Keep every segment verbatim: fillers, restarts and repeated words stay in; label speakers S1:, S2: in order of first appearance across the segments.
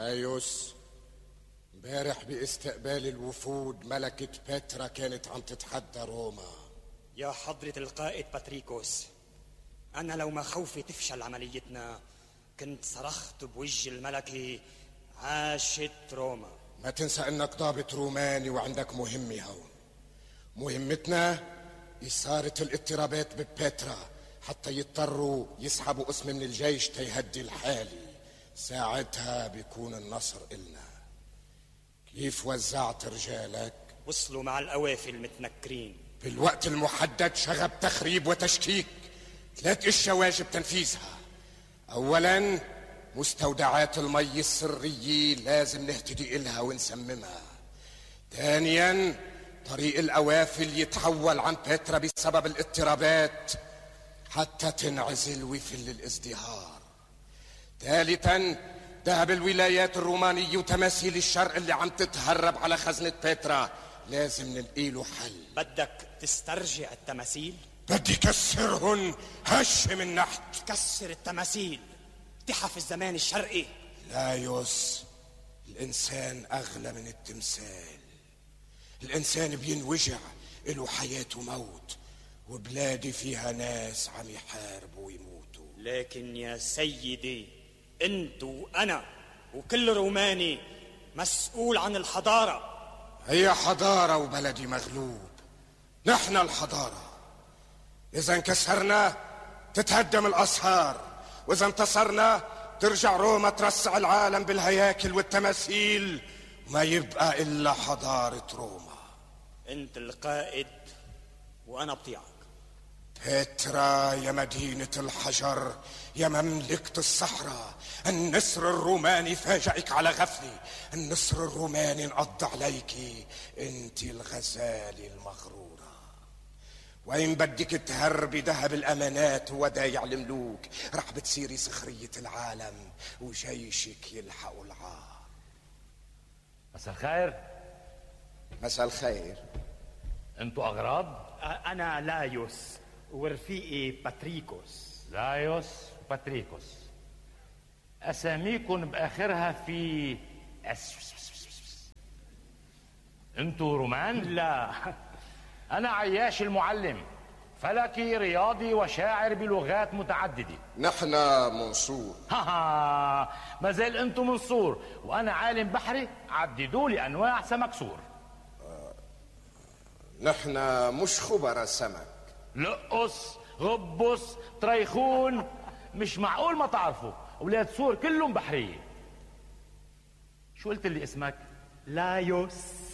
S1: لايوس، امبارح باستقبال الوفود ملكة بترا كانت عم تتحدى روما.
S2: يا حضرة القائد باتريكوس، أنا لو ما خوفي تفشل عمليتنا كنت صرخت بوجه الملكة عاشت روما.
S1: ما تنسى انك ضابط روماني وعندك مهمة هون. مهمتنا إثارة الاضطرابات ببترا حتى يضطروا يسحبوا قسم من الجيش تيهدي الحالي. ساعتها بيكون النصر إلنا. كيف وزعت رجالك؟
S2: وصلوا مع القوافل المتنكرين
S1: بالوقت المحدد. شغب تخريب وتشكيك. ثلاث اشياء واجب تنفيذها. اولا مستودعات المي السرية لازم نهتدي إلها ونسممها. ثانيا طريق القوافل يتحول عن بترا بسبب الاضطرابات حتى تنعزل ويفل الازدهار. ثالثا ذهب الولايات الرومانية وتماثيل الشرق اللي عم تتهرب على خزنة بترا لازم نلقي له حل.
S2: بدك تسترجع التماثيل؟
S1: بدي كسرهن هش من نحت.
S2: كسر التماثيل تحف الزمان الشرقي.
S1: لايوس، الإنسان أغلى من التمثال. الإنسان بينوجع له حياة وموت، وبلادي فيها ناس عم يحاربوا ويموتوا.
S2: لكن يا سيدي، انت وأنا وكل روماني مسؤول عن الحضارة.
S1: هي حضارة وبلدي مغلوب. نحن الحضارة. إذا انكسرنا تتهدم الأسهار، وإذا انتصرنا ترجع روما ترسع العالم بالهياكل والتماثيل وما يبقى إلا حضارة روما.
S2: انت القائد وأنا بطيعك.
S1: بترا يا مدينة الحجر، يا مملكة الصحراء، النسر الروماني فاجئك على غفلة. النسر الروماني انقض عليك، انت الغزالة المغرورة. وين بدك تهربي ذهب الأمانات وودايع الملوك، رح بتصيري سخرية العالم وجيشك يلحقوا العار.
S3: مساء الخير.
S1: مساء الخير.
S3: انتوا أغراب؟
S2: أنا لايوس ورفيقي باتريكوس.
S3: لايوس وباتريكوس، أساميكم بآخرها في أس. انتوا رومان؟
S2: لا،
S3: أنا عياش المعلم، فلكي رياضي وشاعر بلغات متعددة.
S1: نحن منصور.
S3: ها ها، ما زال انتم منصور وأنا عالم بحري. عددوا لي أنواع سمك سور.
S1: آه. نحن مش خبراء سمك.
S3: لقص، غبص، طريخون، مش معقول ما تعرفوا. أولاد سور كلهم بحرية. شو قلت لي اسمك؟
S2: لايوس.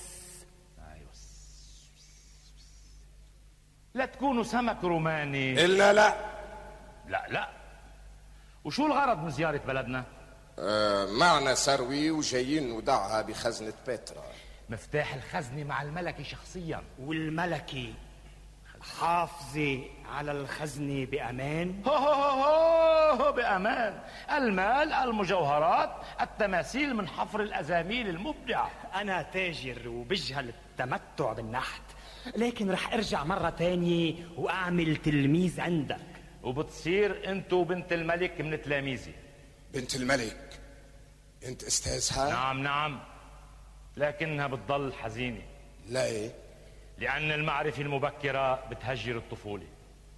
S3: لا تكونوا سمك روماني.
S1: إلا لا.
S3: لا لا. وشو الغرض من زيارة بلدنا؟
S1: آه معنا ثروة وجايين نودعها بخزنة بترا.
S3: مفتاح الخزنة مع الملكة شخصيا.
S2: والملكة حافظة على الخزنة بأمان؟
S3: هو هو هو بأمان. المال، المجوهرات، التماثيل من حفر الأزاميل المبدع.
S2: أنا تاجر وبجهل التمتع بالنحت، لكن رح ارجع مرة تانية واعمل تلميذ عندك.
S3: وبتصير انت وبنت الملك من تلاميذي.
S1: بنت الملك؟ انت استاذها؟
S3: نعم نعم، لكنها بتضل حزينة.
S1: ليه؟
S3: لأن المعرفة المبكرة بتهجر الطفولة.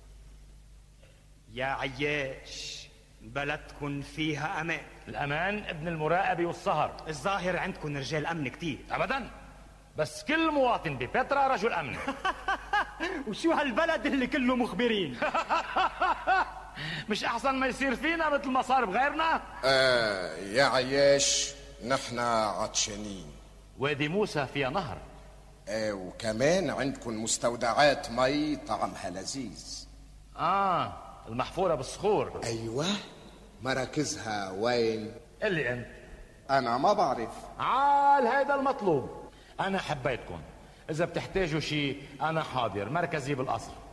S2: يا عياش، بلدكن فيها أمان.
S3: الأمان ابن المراقبة والسهر.
S2: الظاهر عندكن رجال أمن كتير.
S3: أبداً، بس كل مواطن ببترا رجل أمن.
S2: وشو هالبلد اللي كله مخبرين؟
S3: مش أحسن ما يصير فينا مثل ما صار بغيرنا؟
S1: آه يا عياش، نحن عطشانين.
S3: وادي موسى فيها نهر.
S1: آه وكمان عندكم مستودعات مي طعمها لذيذ.
S3: آه المحفورة بالصخور.
S1: أيوة. مراكزها وين؟
S3: اللي أنت.
S1: أنا ما بعرف.
S3: عال هيدا المطلوب. أنا حبيتكم. إذا بتحتاجوا شيء أنا حاضر. مركزي بالقصر.